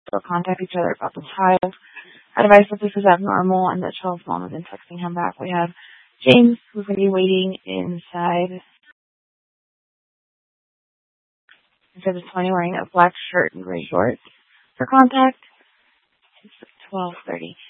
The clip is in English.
still contact each other about the child. Advice that this is abnormal and that Chell's mom has been texting him back. We have James, who's going to be waiting inside the 20 wearing a black shirt and gray shorts. For contact, it's 12:30.